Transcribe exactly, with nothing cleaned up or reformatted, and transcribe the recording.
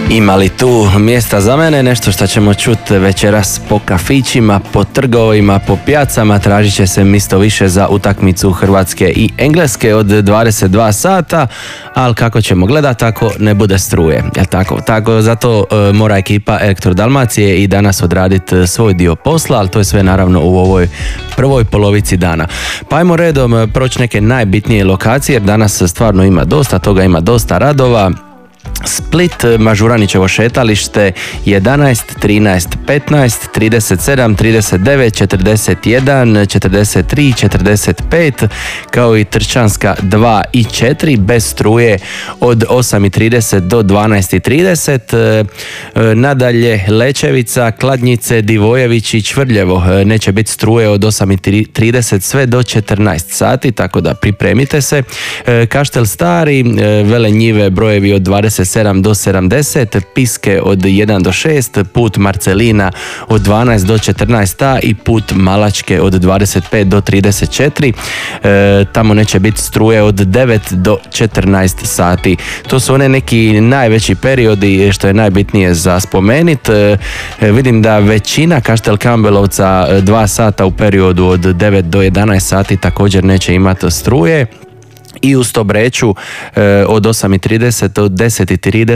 Ima li tu mjesta za mene? Nešto što ćemo čuti večeras po kafićima, po trgovima, po pijacama. Tražit će se mjesto više za utakmicu Hrvatske i Engleske od dvadeset dva sata, ali kako ćemo gledati ako ne bude struje? Jel tako? Tako, zato e, mora ekipa Elektro Dalmacije i danas odraditi svoj dio posla, ali to je sve naravno u ovoj prvoj polovici dana. Pa ajmo redom proći neke najbitnije lokacije, jer danas stvarno ima dosta toga, ima dosta radova. Split, Mažuranićevo šetalište jedanaest, trinaest, petnaest, trideset sedam, trideset devet, četrdeset jedan, četrdeset tri, četrdeset pet, kao i Trčanska dva i četiri bez struje od osam i trideset do dvanaest i trideset. Nadalje Lečevica, Kladnjice, Divojević i Čvrljevo neće biti struje od osam i trideset sve do četrnaest sati, tako da pripremite se. Kaštel Stari, Velenjive, brojevi od dvadeset sedam do sedamdeset, Piske od jedan do šest, put Marcelina od dvanaest do četrnaest i put Malačke od dvadeset pet do trideset četiri. E, tamo neće biti struje od devet do četrnaest sati. To su one neki najveći periodi što je najbitnije za spomenit. E, vidim da većina Kaštel Kambelovca dva sata u periodu od devet do jedanaest sati također neće imati struje. I u Stobreču e, od osam i trideset do deset i trideset